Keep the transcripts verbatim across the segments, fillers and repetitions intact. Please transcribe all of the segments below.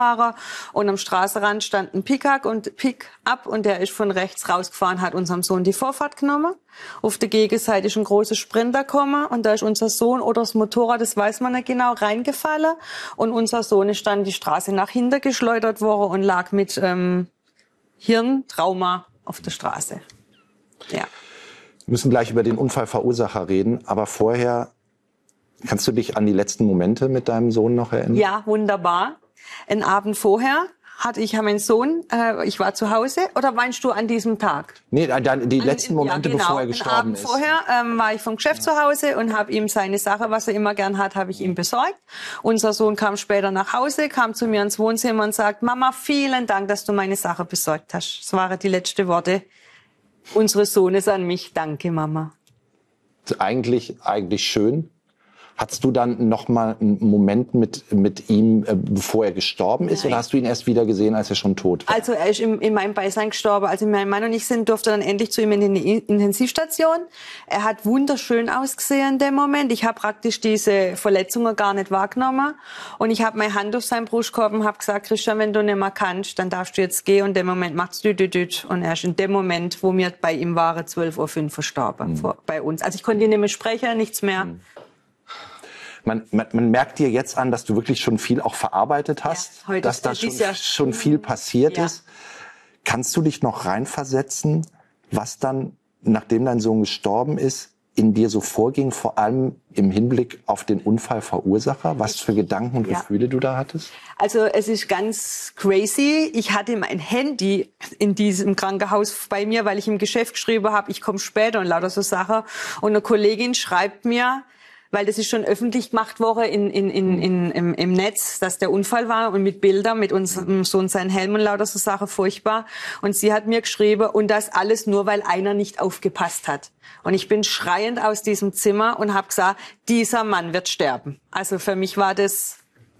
Und am Straßenrand stand ein Pick-up und Pick-up und der ist von rechts rausgefahren, hat unserem Sohn die Vorfahrt genommen. Auf der Gegenseite ist ein großer Sprinter gekommen und da ist unser Sohn oder das Motorrad, das weiß man nicht genau, reingefallen. Und unser Sohn ist dann die Straße nach hinten geschleudert worden und lag mit ähm, Hirntrauma auf der Straße. Ja. Wir müssen gleich über den Unfallverursacher reden, aber vorher, kannst du dich an die letzten Momente mit deinem Sohn noch erinnern? Ja, wunderbar. Einen Abend vorher hatte ich meinen Sohn, äh, ich war zu Hause, oder meinst du an diesem Tag? Nee, dann die letzten Momente, ja, genau, bevor er gestorben Abend ist. Vorher ähm, war ich vom Geschäft zu Hause und habe ihm seine Sache, was er immer gern hat, habe ich ihm besorgt. Unser Sohn kam später nach Hause, kam zu mir ins Wohnzimmer und sagt, Mama, vielen Dank, dass du meine Sache besorgt hast. Das waren die letzten Worte unseres Sohnes an mich. Danke, Mama. Eigentlich, eigentlich schön. Hattest du dann noch mal einen Moment mit, mit ihm, äh, bevor er gestorben ist? Nein. Oder hast du ihn erst wieder gesehen, als er schon tot war? Also er ist im, in meinem Beisein gestorben. Also mein Mann und ich sind, durften dann endlich zu ihm in die Intensivstation. Er hat wunderschön ausgesehen in dem Moment. Ich habe praktisch diese Verletzungen gar nicht wahrgenommen. Und ich habe meine Hand auf seinen Brustkorb und habe gesagt, Christian, wenn du nicht mehr kannst, dann darfst du jetzt gehen. Und in dem Moment macht's düdüdüd. Und er ist in dem Moment, wo wir bei ihm waren, zwölf Uhr fünf verstorben. Mhm. Vor, bei uns. Also ich konnte nicht mehr sprechen, nichts mehr. Mhm. Man, man, man merkt dir jetzt an, dass du wirklich schon viel auch verarbeitet hast, ja, heute dass da schon, ja schon viel passiert ja. ist. Kannst du dich noch reinversetzen, was dann, nachdem dein Sohn gestorben ist, in dir so vorging, vor allem im Hinblick auf den Unfallverursacher? Was für Gedanken und ja. Gefühle du da hattest? Also es ist ganz crazy. Ich hatte mein Handy in diesem Krankenhaus bei mir, weil ich im Geschäft geschrieben habe, ich komme später und lauter so Sachen. Und eine Kollegin schreibt mir, weil das ist schon öffentlich gemacht worden in, in, in, in, im, im Netz, dass der Unfall war und mit Bildern, mit unserem Sohn seinen Helm und lauter so Sachen, furchtbar. Und sie hat mir geschrieben, und das alles nur, weil einer nicht aufgepasst hat. Und ich bin schreiend aus diesem Zimmer und habe gesagt, dieser Mann wird sterben. Also für mich war das,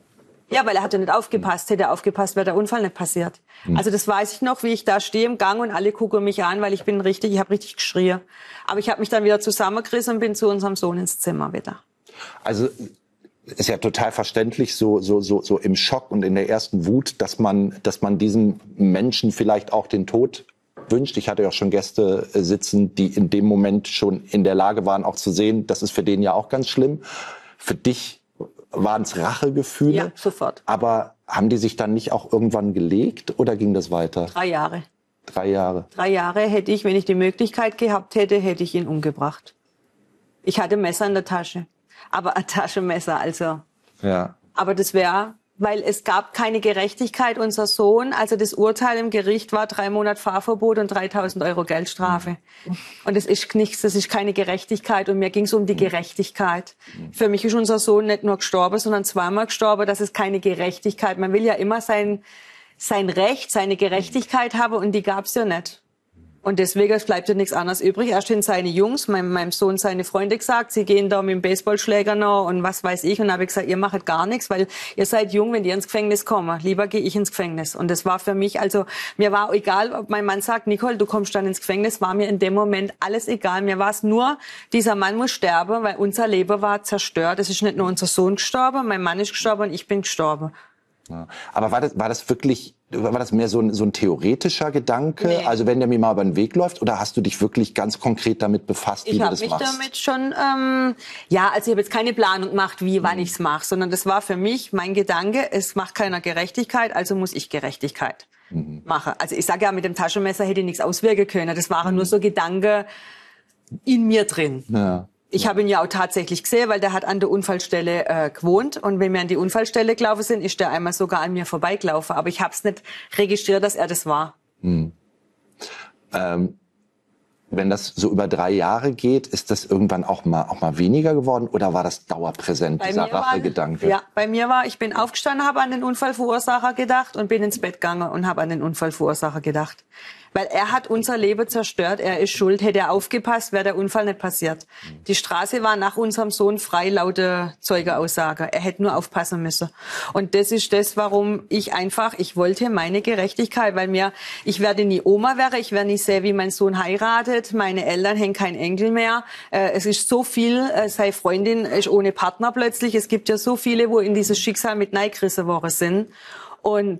ja, weil er hatte nicht aufgepasst. Hätte er aufgepasst, wäre der Unfall nicht passiert. Mhm. Also das weiß ich noch, wie ich da stehe im Gang und alle gucken mich an, weil ich bin richtig, ich habe richtig geschrien. Aber ich habe mich dann wieder zusammengerissen und bin zu unserem Sohn ins Zimmer wieder. Also ist ja total verständlich, so so so so im Schock und in der ersten Wut, dass man dass man diesem Menschen vielleicht auch den Tod wünscht. Ich hatte ja auch schon Gäste sitzen, die in dem Moment schon in der Lage waren, auch zu sehen, das ist für den ja auch ganz schlimm. Für dich waren es Rachegefühle? Ja, sofort. Aber haben die sich dann nicht auch irgendwann gelegt oder ging das weiter? Drei Jahre. Drei Jahre. Drei Jahre hätte ich, wenn ich die Möglichkeit gehabt hätte, hätte ich ihn umgebracht. Ich hatte Messer in der Tasche. Aber ein Taschenmesser, also. Ja. Aber das wäre, weil es gab keine Gerechtigkeit. Unser Sohn, also das Urteil im Gericht war drei Monate Fahrverbot und dreitausend Euro Geldstrafe. Mhm. Und das ist nichts, das ist keine Gerechtigkeit. Und mir ging es um die Gerechtigkeit. Mhm. Für mich ist unser Sohn nicht nur gestorben, sondern zweimal gestorben. Das ist keine Gerechtigkeit. Man will ja immer sein, sein Recht, seine Gerechtigkeit haben und die gab's ja nicht. Und deswegen bleibt ja nichts anderes übrig. Erst sind seine Jungs, meinem, meinem Sohn seine Freunde gesagt, sie gehen da mit dem Baseballschläger noch und was weiß ich. Und dann habe ich gesagt, ihr macht gar nichts, weil ihr seid jung, wenn ihr ins Gefängnis kommt. Lieber gehe ich ins Gefängnis. Und das war für mich, also mir war egal, ob mein Mann sagt, Nicole, du kommst dann ins Gefängnis, war mir in dem Moment alles egal. Mir war es nur, dieser Mann muss sterben, weil unser Leben war zerstört. Es ist nicht nur unser Sohn gestorben, mein Mann ist gestorben und ich bin gestorben. Ja. Aber war das, war das wirklich, war das mehr so ein, so ein theoretischer Gedanke? Nee. Also wenn der mir mal über den Weg läuft, oder hast du dich wirklich ganz konkret damit befasst, wie ich du das machst? Ich habe mich damit schon, ähm, ja, also ich habe jetzt keine Planung gemacht, wie, wann mhm. ich's mache, sondern das war für mich mein Gedanke, es macht keiner Gerechtigkeit, also muss ich Gerechtigkeit mhm. machen. Also ich sage ja, mit dem Taschenmesser hätte ich nichts auswirken können. Das waren mhm. nur so Gedanken in mir drin. Ja. Ich habe ihn ja auch tatsächlich gesehen, weil der hat an der Unfallstelle äh, gewohnt. Und wenn wir an die Unfallstelle gelaufen sind, ist der einmal sogar an mir vorbeigelaufen. Aber ich habe es nicht registriert, dass er das war. Hm. Ähm, wenn das so über drei Jahre geht, ist das irgendwann auch mal auch mal weniger geworden? Oder war das dauerpräsent, bei dieser Rachegedanke? Ja, bei mir war, ich bin aufgestanden, habe an den Unfallverursacher gedacht und bin ins Bett gegangen und habe an den Unfallverursacher gedacht. Weil er hat unser Leben zerstört, er ist schuld. Hätte er aufgepasst, wäre der Unfall nicht passiert. Die Straße war nach unserem Sohn frei, laute Zeugeaussage. Er hätte nur aufpassen müssen. Und das ist das, warum ich einfach, ich wollte meine Gerechtigkeit, weil mir, ich werde nie Oma wäre, ich werde nie sehen, wie mein Sohn heiratet, meine Eltern haben keinen Enkel mehr. Äh, es ist so viel, äh, seine Freundin ist ohne Partner plötzlich. Es gibt ja so viele, wo in dieses Schicksal mit reingerissen worden sind. Und